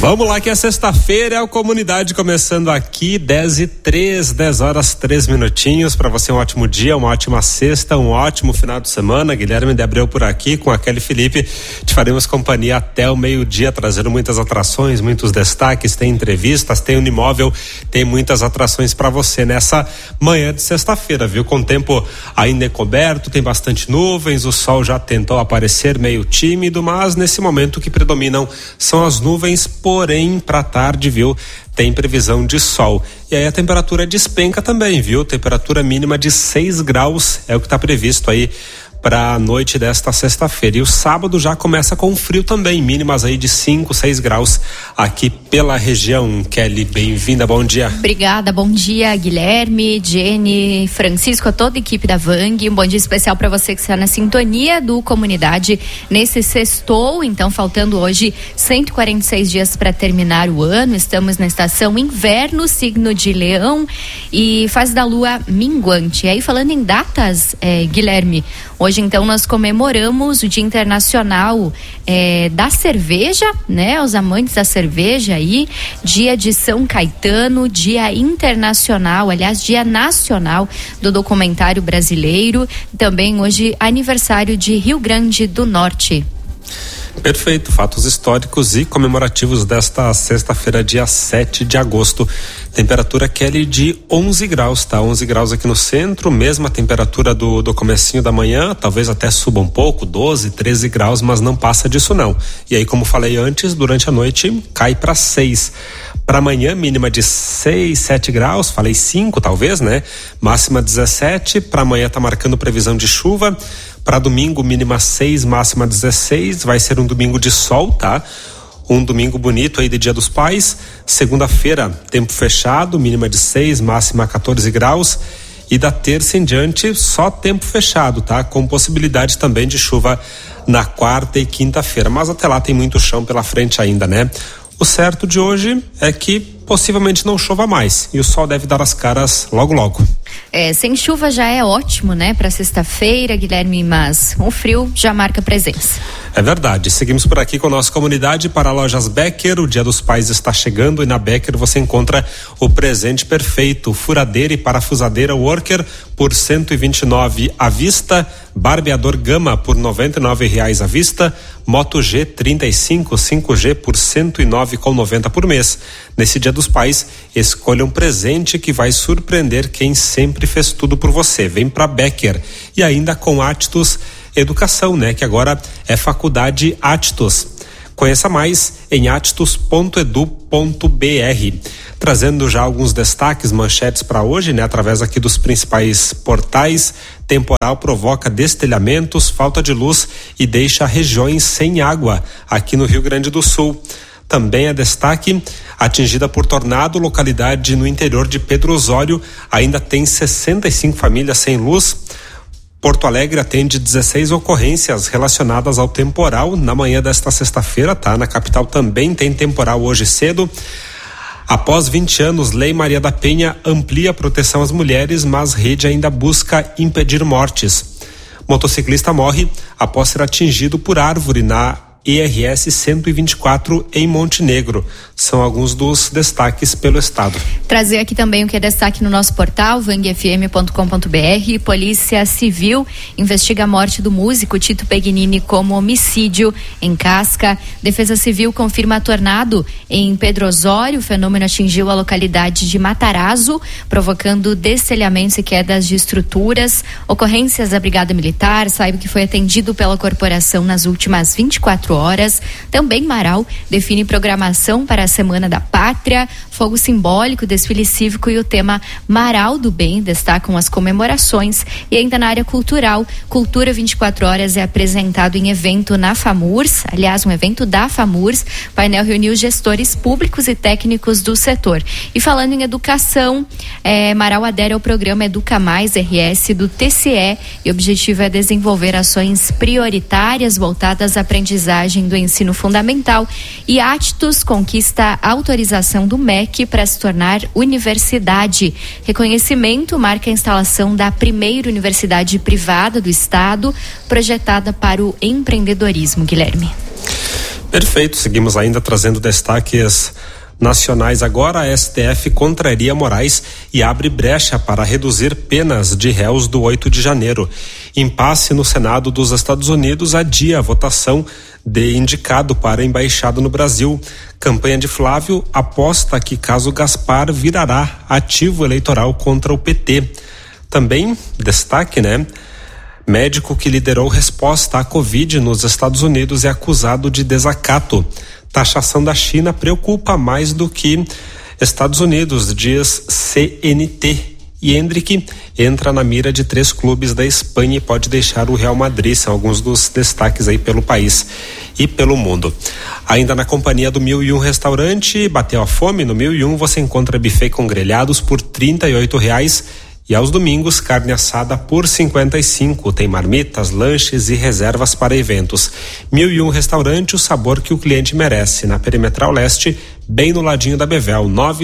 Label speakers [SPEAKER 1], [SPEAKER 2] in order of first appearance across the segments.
[SPEAKER 1] Vamos lá que é sexta-feira, é o Comunidade começando aqui, 10h03, 10 horas 3 minutinhos. Para você um ótimo dia, uma ótima sexta, um ótimo final de semana. Guilherme de Abreu por aqui, com a Kelly Felipe, te faremos companhia até o meio-dia, trazendo muitas atrações, muitos destaques, tem entrevistas, tem Unimóvel, tem muitas atrações para você nessa manhã de sexta-feira, viu? Com o tempo ainda encoberto, tem bastante nuvens, o sol já tentou aparecer meio tímido, mas nesse momento o que predominam são as nuvens, porém para tarde, viu, tem previsão de sol. E aí a temperatura despenca também, viu? Temperatura mínima de 6 graus é o que está previsto aí para a noite desta sexta-feira. E o sábado já começa com frio também, mínimas aí de 5, 6 graus aqui pela região. Kelly, bem-vinda, bom dia.
[SPEAKER 2] Obrigada, bom dia, Guilherme, Jenny, Francisco, a toda a equipe da Vang. Um bom dia especial para você que está na sintonia do Comunidade nesse sextou. Então, faltando hoje 146 dias para terminar o ano. Estamos na estação inverno, signo de Leão e fase da lua minguante. E aí, falando em datas, Guilherme, hoje então nós comemoramos o Dia Internacional da Cerveja, né? Os amantes da cerveja aí, Dia de São Caetano, Dia Internacional, aliás, Dia Nacional do Documentário Brasileiro, também hoje aniversário de Rio Grande do Norte.
[SPEAKER 1] Perfeito, fatos históricos e comemorativos desta sexta-feira, dia 7 de agosto. Temperatura, Kelly, de 11 graus, tá? 11 graus aqui no centro, mesma temperatura do comecinho da manhã, talvez até suba um pouco, 12, 13 graus, mas não passa disso não. E aí, como falei antes, durante a noite cai para 6. Para amanhã, mínima de 6, 7 graus, falei 5 talvez, né? Máxima 17, para amanhã tá marcando previsão de chuva. Para domingo, mínima 6, máxima 16, vai ser um domingo de sol, tá? Um domingo bonito aí de Dia dos Pais. Segunda-feira, tempo fechado, mínima de 6, máxima 14 graus. E da terça em diante, só tempo fechado, tá? Com possibilidade também de chuva na quarta e quinta-feira. Mas até lá tem muito chão pela frente ainda, né? O certo de hoje é que possivelmente não chova mais e o sol deve dar as caras logo logo.
[SPEAKER 2] Sem chuva já é ótimo, né, para sexta-feira, Guilherme, mas o frio já marca presença.
[SPEAKER 1] É verdade. Seguimos por aqui com a nossa comunidade para Lojas Becker. O Dia dos Pais está chegando e na Becker você encontra o presente perfeito: furadeira e parafusadeira Worker por R$129 à vista, barbeador Gama por R$99 à vista, Moto G 35 5G por R$109,90 por mês. Nesse Dia dos Pais, escolha um presente que vai surpreender quem sempre fez tudo por você. Vem pra Becker. E ainda com Atos Educação, né? Que agora é Faculdade Atos. Conheça mais em atos.edu.br. Trazendo já alguns destaques, manchetes para hoje, né? Através aqui dos principais portais. Temporal provoca destelhamentos, falta de luz e deixa regiões sem água aqui no Rio Grande do Sul. Também é destaque, atingida por tornado, localidade no interior de Pedro Osório ainda tem 65 famílias sem luz. Porto Alegre atende 16 ocorrências relacionadas ao temporal na manhã desta sexta-feira, tá? Na capital também tem temporal hoje cedo. Após 20 anos, Lei Maria da Penha amplia a proteção às mulheres, mas rede ainda busca impedir mortes. Motociclista morre após ser atingido por árvore na IRS 124 em Montenegro. São alguns dos destaques pelo estado.
[SPEAKER 2] Trazer aqui também o que é destaque no nosso portal, vangfm.com.br. Polícia Civil investiga a morte do músico Tito Pegnini como homicídio em Casca. Defesa Civil confirma tornado em Pedro Osório. O fenômeno atingiu a localidade de Matarazzo, provocando destelhamentos e quedas de estruturas. Ocorrências da Brigada Militar. Saiba que foi atendido pela corporação nas últimas 24 horas. Também Marau define programação para a Semana da Pátria, fogo simbólico, desfile cívico e o tema Marau do Bem destacam as comemorações. E ainda na área cultural, Cultura 24 Horas é apresentado em evento na FAMURS, aliás, um evento da FAMURS. O painel reuniu gestores públicos e técnicos do setor. E falando em educação, Marau adere ao programa Educa Mais RS do TCE e o objetivo é desenvolver ações prioritárias voltadas à aprendizagem do ensino fundamental. E Atos conquista a autorização do MEC para se tornar universidade. Reconhecimento marca a instalação da primeira universidade privada do estado, projetada para o empreendedorismo, Guilherme.
[SPEAKER 1] Perfeito, seguimos ainda trazendo destaques nacionais. Agora a STF contraria Moraes e abre brecha para reduzir penas de réus do 8 de janeiro. Impasse no Senado dos Estados Unidos adia a votação de indicado para a embaixada no Brasil. Campanha de Flávio aposta que caso Gaspar virará ativo eleitoral contra o PT. Também destaque, Médico que liderou resposta à Covid nos Estados Unidos é acusado de desacato. Taxação da China preocupa mais do que Estados Unidos, diz CNT. E Endrick entra na mira de 3 clubes da Espanha e pode deixar o Real Madrid. São alguns dos destaques aí pelo país e pelo mundo. Ainda na companhia do 1001 Restaurante, bateu a fome? No 1001 você encontra buffet com grelhados por R$38. E aos domingos, carne assada por R$55. Tem marmitas, lanches e reservas para eventos. 1001 Restaurante, o sabor que o cliente merece. Na Perimetral Leste, bem no ladinho da Bevel,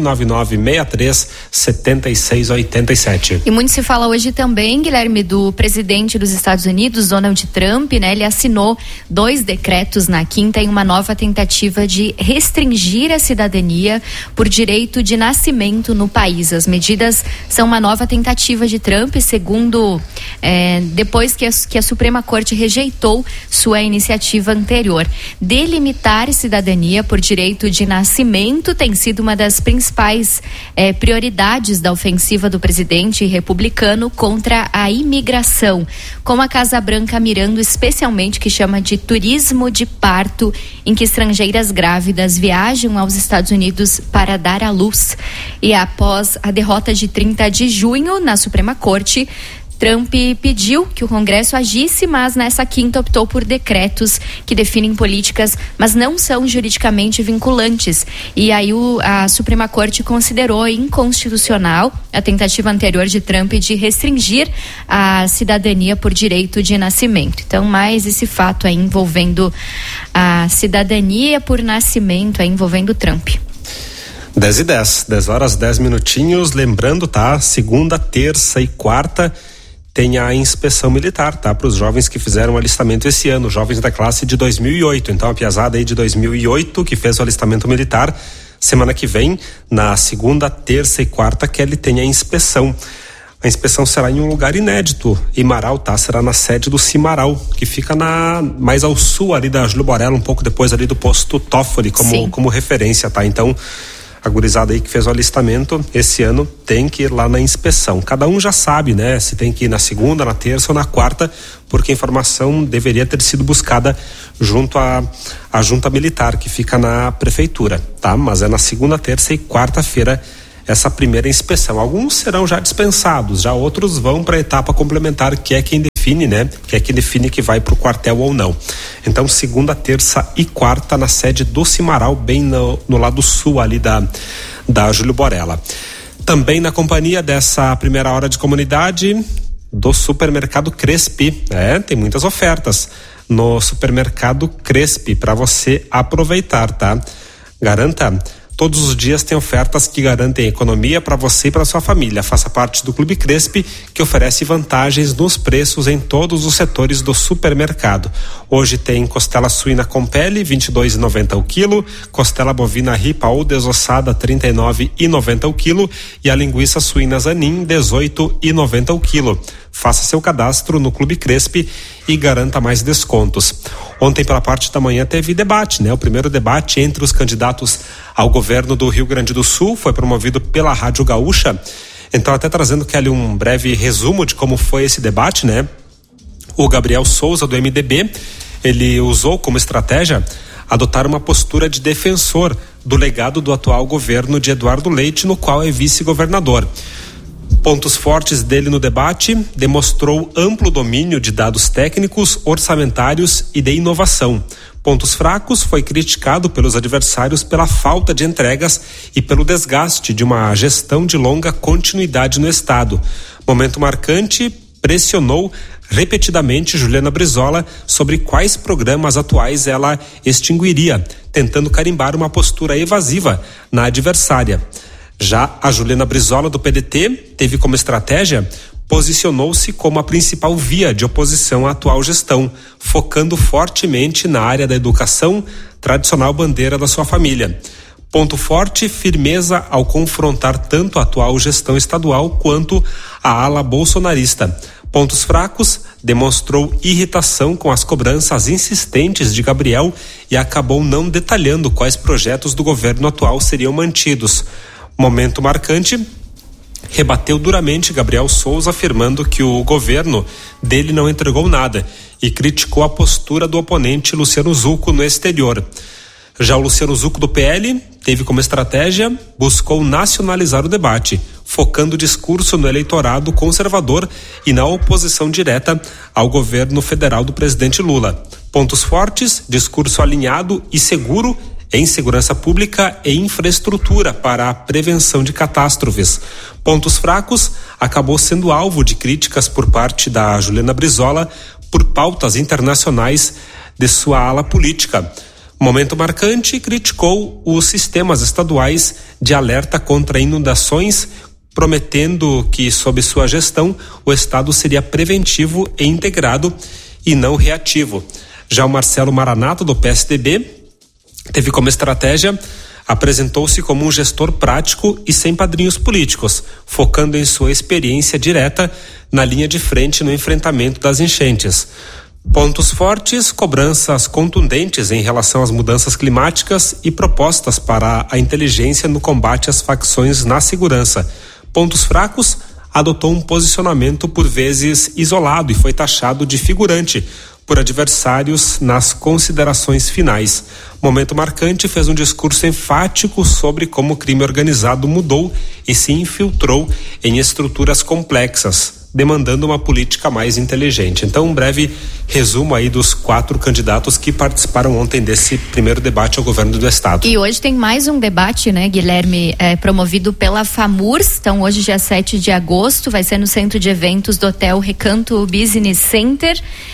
[SPEAKER 1] 999-63-7687.
[SPEAKER 2] E muito se fala hoje também, Guilherme, do presidente dos Estados Unidos, Donald Trump, Ele assinou 2 decretos na quinta em uma nova tentativa de restringir a cidadania por direito de nascimento no país. As medidas são uma nova tentativa de Trump, segundo depois que a Suprema Corte rejeitou sua iniciativa anterior. Delimitar cidadania por direito de nascimento tem sido uma das principais prioridades da ofensiva do presidente republicano contra a imigração, com a Casa Branca mirando especialmente o que chama de turismo de parto, em que estrangeiras grávidas viajam aos Estados Unidos para dar à luz. E após a derrota de 30 de junho na Suprema Corte, Trump pediu que o Congresso agisse, mas nessa quinta optou por decretos que definem políticas, mas não são juridicamente vinculantes. E aí a Suprema Corte considerou inconstitucional a tentativa anterior de Trump de restringir a cidadania por direito de nascimento. Então, mais esse fato aí envolvendo a cidadania por nascimento, aí envolvendo Trump.
[SPEAKER 1] 10h10, 10h10. Lembrando, segunda, terça e quarta tem a inspeção militar, para os jovens que fizeram o alistamento esse ano, jovens da classe de 2008. Então a piazada aí de 2008 que fez o alistamento militar, semana que vem, na segunda, terça e quarta, que ele tem a inspeção. A inspeção será em um lugar inédito, Imaral, será na sede do Cimaral, que fica mais ao sul ali da Júlio Borella, um pouco depois ali do posto Toffoli, como referência, Então, a gurizada aí que fez o alistamento esse ano tem que ir lá na inspeção. Cada um já sabe, se tem que ir na segunda, na terça ou na quarta, porque a informação deveria ter sido buscada junto à junta militar que fica na prefeitura, Mas é na segunda, terça e quarta-feira essa primeira inspeção. Alguns serão já dispensados, já outros vão para a etapa complementar, que é quem define, que é quem define que vai para o quartel ou não. Então, segunda, terça e quarta na sede do Cimaral, bem no lado sul ali da Júlio Borella. Também na companhia dessa primeira hora de comunidade do Supermercado Crespi. Tem muitas ofertas no Supermercado Crespi para você aproveitar, Garanta. Todos os dias tem ofertas que garantem economia para você e para sua família. Faça parte do Clube Crespi, que oferece vantagens nos preços em todos os setores do supermercado. Hoje tem costela suína com pele, R$22,90 o quilo, costela bovina ripa ou desossada, R$39,90 o quilo, e a linguiça suína Zanin, R$18,90 o quilo. Faça seu cadastro no Clube Crespi e garanta mais descontos. Ontem, pela parte da manhã, teve debate, O primeiro debate entre os candidatos ao governo do Rio Grande do Sul foi promovido pela Rádio Gaúcha. Então, até trazendo ali um breve resumo de como foi esse debate, O Gabriel Souza, do MDB, ele usou como estratégia adotar uma postura de defensor do legado do atual governo de Eduardo Leite, no qual é vice-governador. Pontos fortes dele no debate: demonstrou amplo domínio de dados técnicos, orçamentários e de inovação. Pontos fracos: foi criticado pelos adversários pela falta de entregas e pelo desgaste de uma gestão de longa continuidade no Estado. Momento marcante: pressionou repetidamente Juliana Brizola sobre quais programas atuais ela extinguiria, tentando carimbar uma postura evasiva na adversária. Já a Juliana Brizola, do PDT, teve como estratégia posicionou-se como a principal via de oposição à atual gestão, focando fortemente na área da educação, tradicional bandeira da sua família. Ponto forte, firmeza ao confrontar tanto a atual gestão estadual quanto a ala bolsonarista. Pontos fracos, demonstrou irritação com as cobranças insistentes de Gabriel e acabou não detalhando quais projetos do governo atual seriam mantidos. Momento marcante, rebateu duramente Gabriel Souza, afirmando que o governo dele não entregou nada e criticou a postura do oponente Luciano Zucco no exterior. Já o Luciano Zucco do PL teve como estratégia, buscou nacionalizar o debate, focando o discurso no eleitorado conservador e na oposição direta ao governo federal do presidente Lula. Pontos fortes, discurso alinhado e seguro em segurança pública e infraestrutura para a prevenção de catástrofes. Pontos fracos, acabou sendo alvo de críticas por parte da Juliana Brizola por pautas internacionais de sua ala política. Momento marcante, criticou os sistemas estaduais de alerta contra inundações, prometendo que, sob sua gestão, o Estado seria preventivo e integrado e não reativo. Já o Marcelo Maranato, do PSDB, teve como estratégia, apresentou-se como um gestor prático e sem padrinhos políticos, focando em sua experiência direta na linha de frente no enfrentamento das enchentes. Pontos fortes, cobranças contundentes em relação às mudanças climáticas e propostas para a inteligência no combate às facções na segurança. Pontos fracos, adotou um posicionamento por vezes isolado e foi taxado de figurante por adversários nas considerações finais. Momento marcante, fez um discurso enfático sobre como o crime organizado mudou e se infiltrou em estruturas complexas, demandando uma política mais inteligente. Então, um breve resumo aí dos 4 candidatos que participaram ontem desse primeiro debate ao governo do estado. E hoje tem mais um debate, né, Guilherme, promovido pela FAMURS. Então, hoje, dia 7 de agosto, vai ser no centro de eventos do Hotel Recanto Business Center,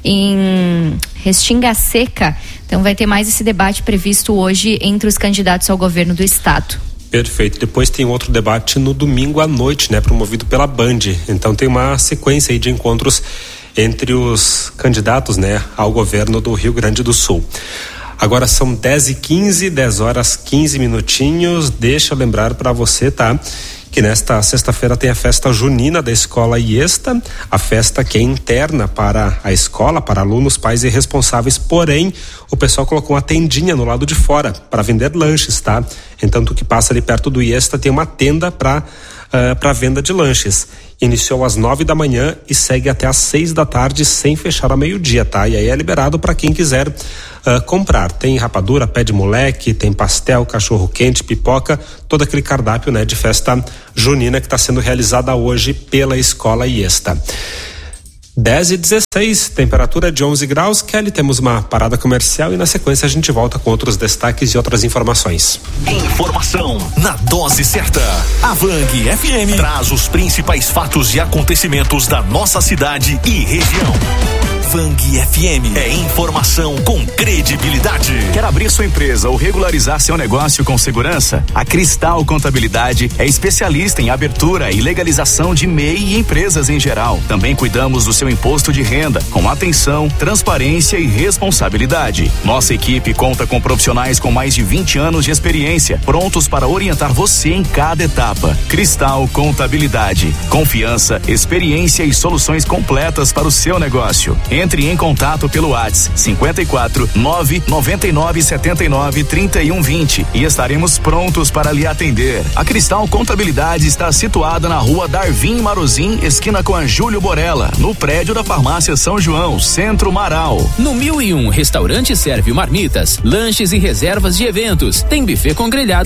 [SPEAKER 1] em Restinga Seca. Então, vai ter mais esse debate previsto hoje entre os candidatos ao governo do estado. Perfeito. Depois tem outro debate no domingo à noite, né, promovido pela Band. Então tem uma sequência aí de encontros entre os candidatos, né, ao governo do Rio Grande do Sul. Agora são 10h15, 10 horas 15 minutinhos. Deixa eu lembrar para você, tá, que nesta sexta-feira tem a festa junina da escola IESTA, a festa que é interna para a escola, para alunos, pais e responsáveis, porém o pessoal colocou uma tendinha no lado de fora para vender lanches, tá? Então tu que passa ali perto do IESTA tem uma tenda para venda de lanches. Iniciou às 9 da manhã e segue até às 6 da tarde sem fechar ao meio-dia, tá? E aí é liberado para quem quiser comprar. Tem rapadura, pé de moleque, tem pastel, cachorro quente, pipoca, todo aquele cardápio, né, de festa junina que está sendo realizada hoje pela escola IESTA. 10h16, temperatura de 11 graus. Kelly, temos uma parada comercial e na sequência a gente volta com outros destaques e outras informações.
[SPEAKER 3] Informação na dose certa. A Vang FM traz os principais fatos e acontecimentos da nossa cidade e região. Vang FM é informação com credibilidade.
[SPEAKER 4] Quer abrir sua empresa ou regularizar seu negócio com segurança? A Cristal Contabilidade é especialista em abertura e legalização de MEI e empresas em geral. Também cuidamos do seu imposto de renda, com atenção, transparência e responsabilidade. Nossa equipe conta com profissionais com mais de 20 anos de experiência, prontos para orientar você em cada etapa. Cristal Contabilidade. Confiança, experiência e soluções completas para o seu negócio. Entre em contato pelo WhatsApp 54 999 79 31 20 e estaremos prontos para lhe atender. A Cristal Contabilidade está situada na rua Darvin Marozin, esquina com a Júlio Borella, no prédio da Farmácia São João, Centro Marau.
[SPEAKER 5] No 1001, restaurante serve marmitas, lanches e reservas de eventos. Tem buffet com grelhado